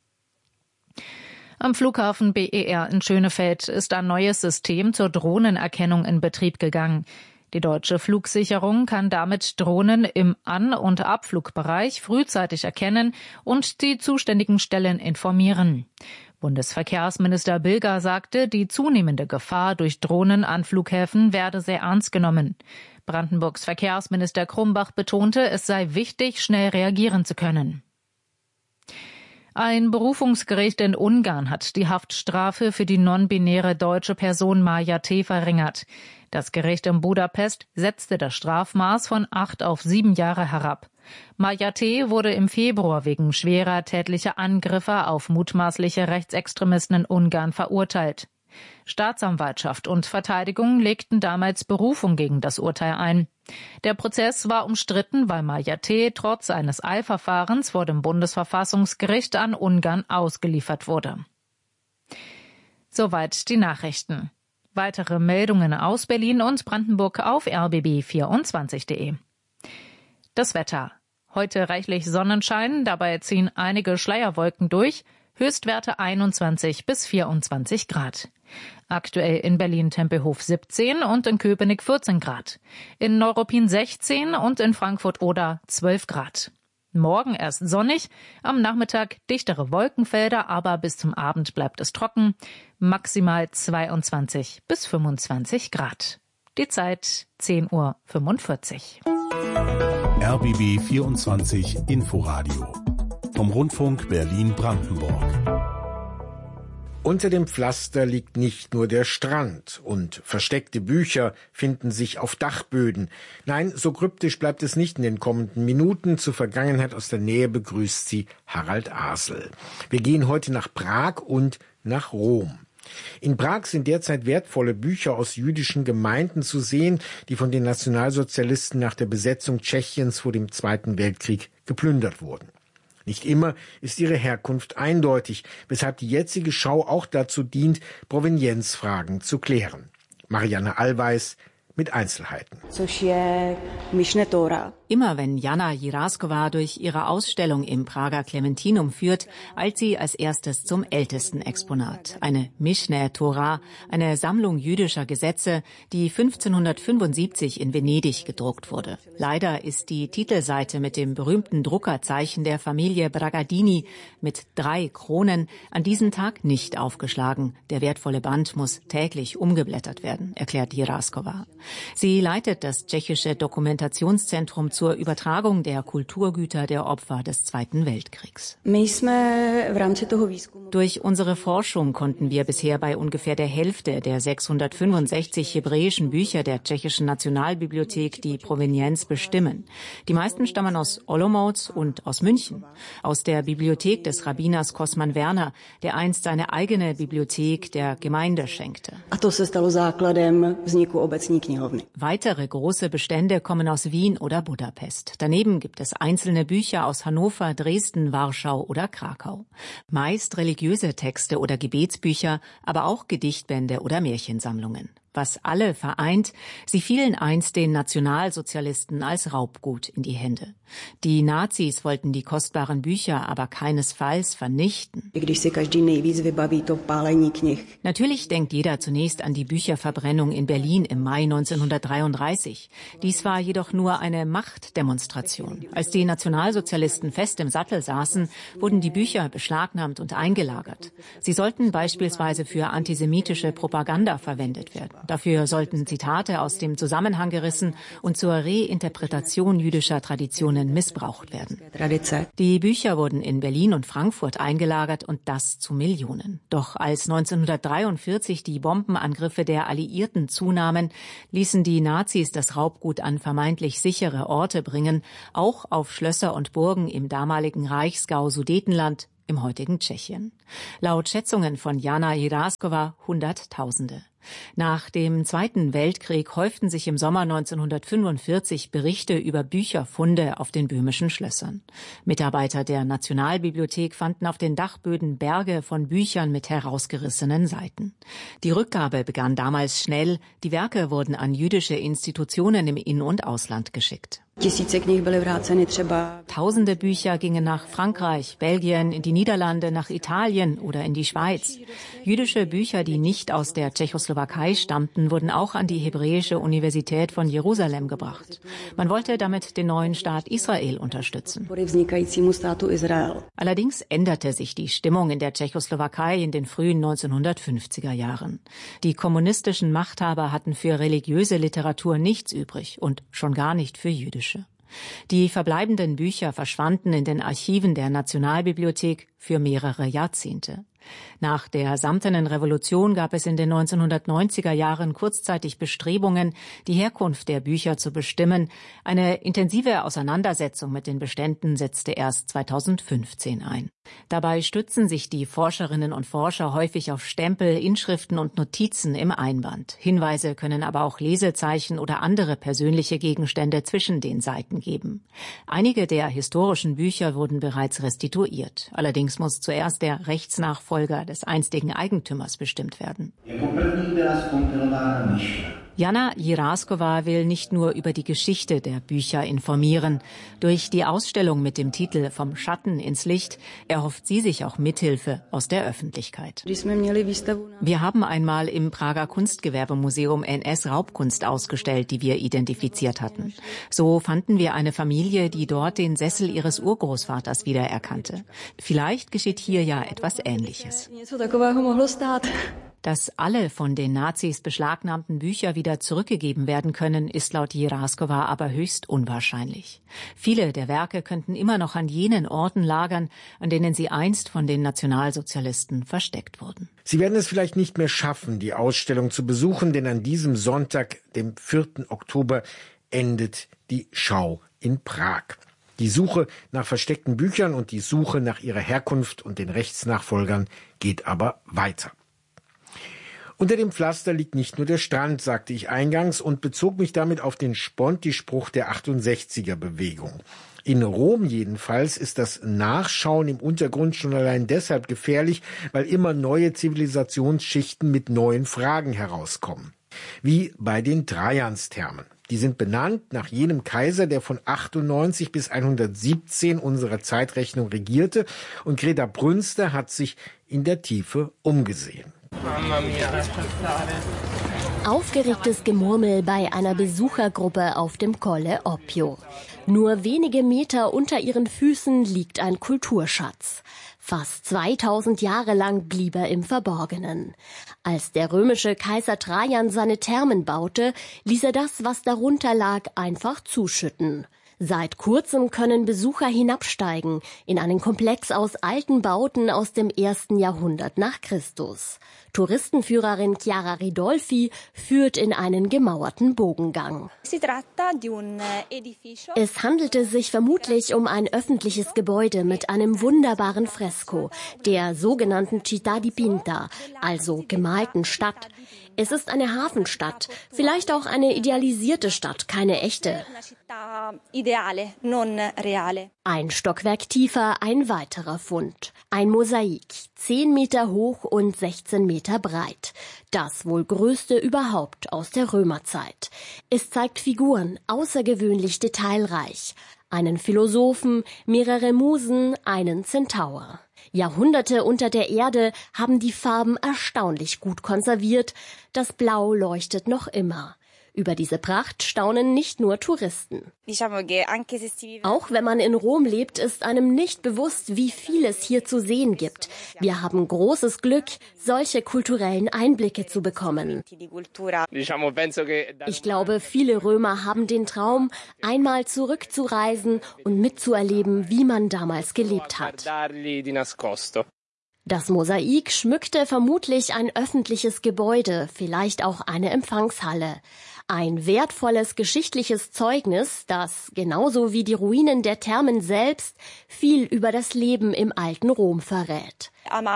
Am Flughafen B E R in Schönefeld ist ein neues System zur Drohnenerkennung in Betrieb gegangen. Die deutsche Flugsicherung kann damit Drohnen im An- und Abflugbereich frühzeitig erkennen und die zuständigen Stellen informieren. Bundesverkehrsminister Bilger sagte, die zunehmende Gefahr durch Drohnen an Flughäfen werde sehr ernst genommen. Brandenburgs Verkehrsminister Krumbach betonte, es sei wichtig, schnell reagieren zu können. Ein Berufungsgericht in Ungarn hat die Haftstrafe für die non-binäre deutsche Person Maja T. verringert. Das Gericht in Budapest setzte das Strafmaß von acht auf sieben Jahre herab. Maja T. wurde im Februar wegen schwerer tätlicher Angriffe auf mutmaßliche Rechtsextremisten in Ungarn verurteilt. Staatsanwaltschaft und Verteidigung legten damals Berufung gegen das Urteil ein. Der Prozess war umstritten, weil Maja T. trotz eines Eilverfahrens vor dem Bundesverfassungsgericht an Ungarn ausgeliefert wurde. Soweit die Nachrichten. Weitere Meldungen aus Berlin und Brandenburg auf r b b vierundzwanzig punkt de. Das Wetter. Heute reichlich Sonnenschein, dabei ziehen einige Schleierwolken durch. Höchstwerte einundzwanzig bis vierundzwanzig Grad. Aktuell in Berlin Tempelhof siebzehn und in Köpenick vierzehn Grad. In Neuruppin sechzehn und in Frankfurt-Oder zwölf Grad. Morgen erst sonnig, am Nachmittag dichtere Wolkenfelder, aber bis zum Abend bleibt es trocken. Maximal zweiundzwanzig bis fünfundzwanzig Grad. Die Zeit zehn Uhr fünfundvierzig. R B B vierundzwanzig Inforadio vom Rundfunk Berlin-Brandenburg. Unter dem Pflaster liegt nicht nur der Strand und versteckte Bücher finden sich auf Dachböden. Nein, so kryptisch bleibt es nicht in den kommenden Minuten. Zur Vergangenheit aus der Nähe begrüßt sie Harald Asel. Wir gehen heute nach Prag und nach Rom. In Prag sind derzeit wertvolle Bücher aus jüdischen Gemeinden zu sehen, die von den Nationalsozialisten nach der Besetzung Tschechiens vor dem Zweiten Weltkrieg geplündert wurden. Nicht immer ist ihre Herkunft eindeutig, weshalb die jetzige Schau auch dazu dient, Provenienzfragen zu klären. Marianne Allweis mit Einzelheiten. Immer wenn Jana Jiraskova durch ihre Ausstellung im Prager Clementinum führt, eilt sie als erstes zum ältesten Exponat. Eine Mishneh Torah, eine Sammlung jüdischer Gesetze, die fünfzehnhundertfünfundsiebzig in Venedig gedruckt wurde. Leider ist die Titelseite mit dem berühmten Druckerzeichen der Familie Bragadini mit drei Kronen an diesem Tag nicht aufgeschlagen. Der wertvolle Band muss täglich umgeblättert werden, erklärt Jiraskova. Sie leitet das tschechische Dokumentationszentrum zur Übertragung der Kulturgüter der Opfer des Zweiten Weltkriegs. Durch unsere Forschung konnten wir bisher bei ungefähr der Hälfte der sechshundertfünfundsechzig hebräischen Bücher der tschechischen Nationalbibliothek die Provenienz bestimmen. Die meisten stammen aus Olomouc und aus München, aus der Bibliothek des Rabbiners Kosman Werner, der einst seine eigene Bibliothek der Gemeinde schenkte. Weitere große Bestände kommen aus Wien oder Budapest. Daneben gibt es einzelne Bücher aus Hannover, Dresden, Warschau oder Krakau. Meist religiöse Texte oder Gebetsbücher, aber auch Gedichtbände oder Märchensammlungen. Was alle vereint, sie fielen einst den Nationalsozialisten als Raubgut in die Hände. Die Nazis wollten die kostbaren Bücher aber keinesfalls vernichten. Natürlich denkt jeder zunächst an die Bücherverbrennung in Berlin im Mai neunzehnhundertdreiunddreißig. Dies war jedoch nur eine Machtdemonstration. Als die Nationalsozialisten fest im Sattel saßen, wurden die Bücher beschlagnahmt und eingelagert. Sie sollten beispielsweise für antisemitische Propaganda verwendet werden. Dafür sollten Zitate aus dem Zusammenhang gerissen und zur Reinterpretation jüdischer Traditionen missbraucht werden. Die Bücher wurden in Berlin und Frankfurt eingelagert und das zu Millionen. Doch als neunzehnhundertdreiundvierzig die Bombenangriffe der Alliierten zunahmen, ließen die Nazis das Raubgut an vermeintlich sichere Orte bringen, auch auf Schlösser und Burgen im damaligen Reichsgau Sudetenland, im heutigen Tschechien. Laut Schätzungen von Jana Jiraskova Hunderttausende. Nach dem Zweiten Weltkrieg häuften sich im Sommer neunzehnhundertfünfundvierzig Berichte über Bücherfunde auf den böhmischen Schlössern. Mitarbeiter der Nationalbibliothek fanden auf den Dachböden Berge von Büchern mit herausgerissenen Seiten. Die Rückgabe begann damals schnell. Die Werke wurden an jüdische Institutionen im In- und Ausland geschickt. Tausende Bücher gingen nach Frankreich, Belgien, in die Niederlande, nach Italien oder in die Schweiz. Jüdische Bücher, die nicht aus der Tschechoslowakei stammten, wurden auch an die Hebräische Universität von Jerusalem gebracht. Man wollte damit den neuen Staat Israel unterstützen. Allerdings änderte sich die Stimmung in der Tschechoslowakei in den frühen neunzehnhundertfünfziger Jahren. Die kommunistischen Machthaber hatten für religiöse Literatur nichts übrig und schon gar nicht für jüdische. Die verbleibenden Bücher verschwanden in den Archiven der Nationalbibliothek für mehrere Jahrzehnte. Nach der Samtenen Revolution gab es in den neunzehnhundertneunziger Jahren kurzzeitig Bestrebungen, die Herkunft der Bücher zu bestimmen. Eine intensive Auseinandersetzung mit den Beständen setzte erst zweitausendfünfzehn ein. Dabei stützen sich die Forscherinnen und Forscher häufig auf Stempel, Inschriften und Notizen im Einband. Hinweise können aber auch Lesezeichen oder andere persönliche Gegenstände zwischen den Seiten geben. Einige der historischen Bücher wurden bereits restituiert. Allerdings muss zuerst der Rechtsnachfolger des einstigen Eigentümers bestimmt werden. Jana Jiraskova will nicht nur über die Geschichte der Bücher informieren. Durch die Ausstellung mit dem Titel Vom Schatten ins Licht erhofft sie sich auch Mithilfe aus der Öffentlichkeit. Wir haben einmal im Prager Kunstgewerbemuseum N S-Raubkunst ausgestellt, die wir identifiziert hatten. So fanden wir eine Familie, die dort den Sessel ihres Urgroßvaters wiedererkannte. Vielleicht geschieht hier ja etwas Ähnliches. Dass alle von den Nazis beschlagnahmten Bücher wieder zurückgegeben werden können, ist laut Jiraskova aber höchst unwahrscheinlich. Viele der Werke könnten immer noch an jenen Orten lagern, an denen sie einst von den Nationalsozialisten versteckt wurden. Sie werden es vielleicht nicht mehr schaffen, die Ausstellung zu besuchen, denn an diesem Sonntag, dem vierten Oktober, endet die Schau in Prag. Die Suche nach versteckten Büchern und die Suche nach ihrer Herkunft und den Rechtsnachfolgern geht aber weiter. Unter dem Pflaster liegt nicht nur der Strand, sagte ich eingangs und bezog mich damit auf den Sponti-Spruch der achtundsechziger-Bewegung. In Rom jedenfalls ist das Nachschauen im Untergrund schon allein deshalb gefährlich, weil immer neue Zivilisationsschichten mit neuen Fragen herauskommen. Wie bei den Trajansthermen. Die sind benannt nach jenem Kaiser, der von achtundneunzig bis hundertsiebzehn unserer Zeitrechnung regierte, und Greta Brünster hat sich in der Tiefe umgesehen. Aufgeregtes Gemurmel bei einer Besuchergruppe auf dem Colle Oppio. Nur wenige Meter unter ihren Füßen liegt ein Kulturschatz. Fast zweitausend Jahre lang blieb er im Verborgenen. Als der römische Kaiser Trajan seine Thermen baute, ließ er das, was darunter lag, einfach zuschütten. Seit kurzem können Besucher hinabsteigen in einen Komplex aus alten Bauten aus dem ersten Jahrhundert nach Christus. Touristenführerin Chiara Ridolfi führt in einen gemauerten Bogengang. Es handelte sich vermutlich um ein öffentliches Gebäude mit einem wunderbaren Fresko, der sogenannten Città dipinta, also gemalten Stadt. Es ist eine Hafenstadt, vielleicht auch eine idealisierte Stadt, keine echte. Ein Stockwerk tiefer, ein weiterer Fund. Ein Mosaik, zehn Meter hoch und sechzehn Meter breit. Das wohl größte überhaupt aus der Römerzeit. Es zeigt Figuren, außergewöhnlich detailreich. Einen Philosophen, mehrere Musen, einen Zentaur. Jahrhunderte unter der Erde haben die Farben erstaunlich gut konserviert. Das Blau leuchtet noch immer. Über diese Pracht staunen nicht nur Touristen. Auch wenn man in Rom lebt, ist einem nicht bewusst, wie viel es hier zu sehen gibt. Wir haben großes Glück, solche kulturellen Einblicke zu bekommen. Ich glaube, viele Römer haben den Traum, einmal zurückzureisen und mitzuerleben, wie man damals gelebt hat. Das Mosaik schmückte vermutlich ein öffentliches Gebäude, vielleicht auch eine Empfangshalle. Ein wertvolles geschichtliches Zeugnis, das, genauso wie die Ruinen der Thermen selbst, viel über das Leben im alten Rom verrät.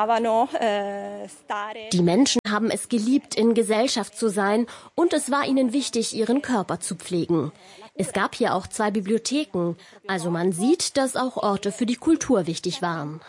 Die Menschen haben es geliebt, in Gesellschaft zu sein, und es war ihnen wichtig, ihren Körper zu pflegen. Es gab hier auch zwei Bibliotheken, also man sieht, dass auch Orte für die Kultur wichtig waren.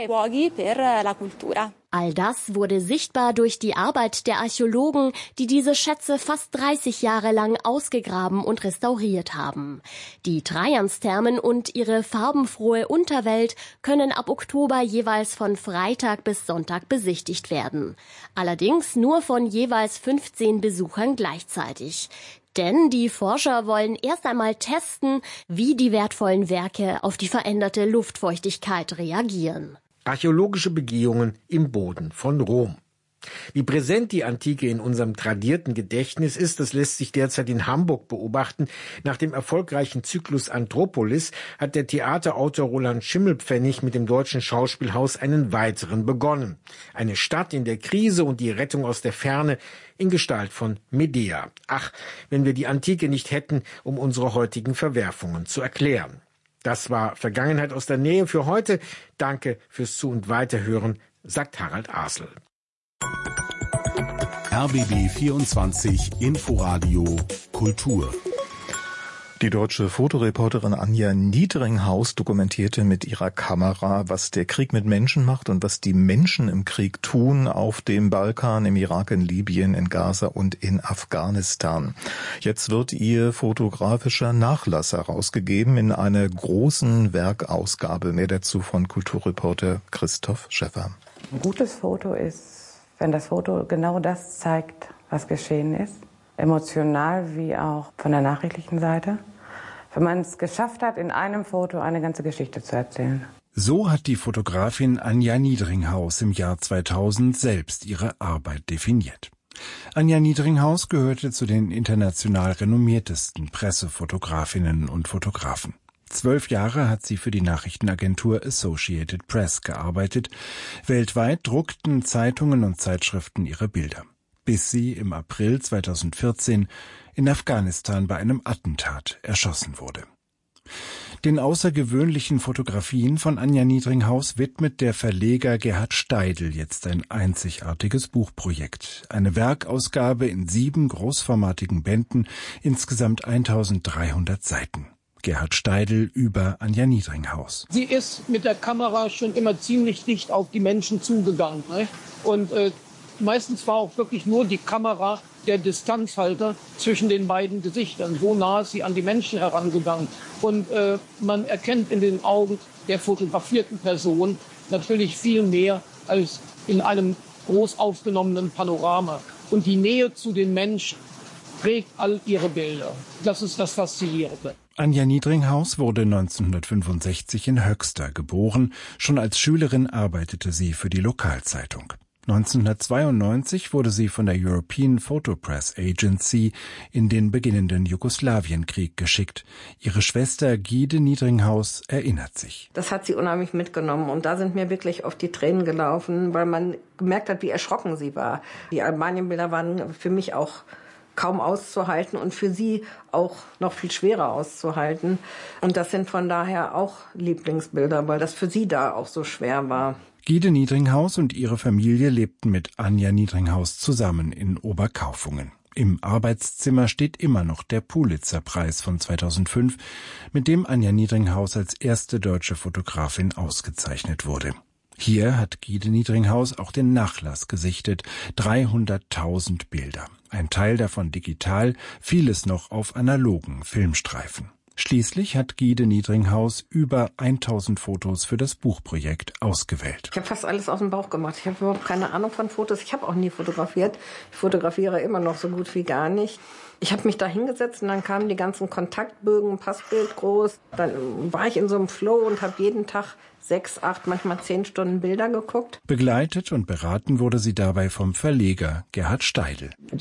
All das wurde sichtbar durch die Arbeit der Archäologen, die diese Schätze fast dreißig Jahre lang ausgegraben und restauriert haben. Die Trajansthermen und ihre farbenfrohe Unterwelt können ab Oktober jeweils von Freitag bis Sonntag besichtigt werden. Allerdings nur von jeweils fünfzehn Besuchern gleichzeitig. Denn die Forscher wollen erst einmal testen, wie die wertvollen Werke auf die veränderte Luftfeuchtigkeit reagieren. Archäologische Begehungen im Boden von Rom. Wie präsent die Antike in unserem tradierten Gedächtnis ist, das lässt sich derzeit in Hamburg beobachten. Nach dem erfolgreichen Zyklus Anthropolis hat der Theaterautor Roland Schimmelpfennig mit dem Deutschen Schauspielhaus einen weiteren begonnen. Eine Stadt in der Krise und die Rettung aus der Ferne in Gestalt von Medea. Ach, wenn wir die Antike nicht hätten, um unsere heutigen Verwerfungen zu erklären. Das war Vergangenheit aus der Nähe für heute. Danke fürs Zu- und Weiterhören, sagt Harald Asel. R B B vierundzwanzig Inforadio Kultur. Die deutsche Fotoreporterin Anja Niedringhaus dokumentierte mit ihrer Kamera, was der Krieg mit Menschen macht und was die Menschen im Krieg tun auf dem Balkan, im Irak, in Libyen, in Gaza und in Afghanistan. Jetzt wird ihr fotografischer Nachlass herausgegeben in einer großen Werkausgabe. Mehr dazu von Kulturreporter Christoph Schäffer. Ein gutes Foto ist, wenn das Foto genau das zeigt, was geschehen ist. Emotional wie auch von der nachrichtlichen Seite. Wenn man es geschafft hat, in einem Foto eine ganze Geschichte zu erzählen. So hat die Fotografin Anja Niedringhaus im Jahr zweitausend selbst ihre Arbeit definiert. Anja Niedringhaus gehörte zu den international renommiertesten Pressefotografinnen und Fotografen. Zwölf Jahre hat sie für die Nachrichtenagentur Associated Press gearbeitet. Weltweit druckten Zeitungen und Zeitschriften ihre Bilder. Bis sie im April zweitausendvierzehn in Afghanistan bei einem Attentat erschossen wurde. Den außergewöhnlichen Fotografien von Anja Niedringhaus widmet der Verleger Gerhard Steidl jetzt ein einzigartiges Buchprojekt. Eine Werkausgabe in sieben großformatigen Bänden, insgesamt eintausenddreihundert Seiten. Gerhard Steidl über Anja Niedringhaus. Sie ist mit der Kamera schon immer ziemlich dicht auf die Menschen zugegangen. Ne? Und äh, meistens war auch wirklich nur die Kamera der Distanzhalter zwischen den beiden Gesichtern. So nah ist sie an die Menschen herangegangen. Und äh, man erkennt in den Augen der fotografierten Person natürlich viel mehr als in einem groß aufgenommenen Panorama. Und die Nähe zu den Menschen prägt all ihre Bilder. Das ist das Faszinierende. Anja Niedringhaus wurde neunzehnhundertfünfundsechzig in Höxter geboren. Schon als Schülerin arbeitete sie für die Lokalzeitung. neunzehnhundertzweiundneunzig wurde sie von der European Photo Press Agency in den beginnenden Jugoslawienkrieg geschickt. Ihre Schwester Gide Niedringhaus erinnert sich. Das hat sie unheimlich mitgenommen und da sind mir wirklich auf die Tränen gelaufen, weil man gemerkt hat, wie erschrocken sie war. Die Albanienbilder waren für mich auch kaum auszuhalten und für sie auch noch viel schwerer auszuhalten. Und das sind von daher auch Lieblingsbilder, weil das für sie da auch so schwer war. Gide Niedringhaus und ihre Familie lebten mit Anja Niedringhaus zusammen in Oberkaufungen. Im Arbeitszimmer steht immer noch der Pulitzer-Preis von zweitausendfünf, mit dem Anja Niedringhaus als erste deutsche Fotografin ausgezeichnet wurde. Hier hat Gide Niedringhaus auch den Nachlass gesichtet, dreihunderttausend Bilder. Ein Teil davon digital, vieles noch auf analogen Filmstreifen. Schließlich hat Gide Niedringhaus über tausend Fotos für das Buchprojekt ausgewählt. Ich habe fast alles aus dem Bauch gemacht. Ich habe überhaupt keine Ahnung von Fotos. Ich habe auch nie fotografiert. Ich fotografiere immer noch so gut wie gar nicht. Ich habe mich da hingesetzt und dann kamen die ganzen Kontaktbögen, Passbild groß. Dann war ich in so einem Flow und habe jeden Tag sechs, acht, manchmal zehn Stunden Bilder geguckt. Begleitet und beraten wurde sie dabei vom Verleger Gerhard Steidl.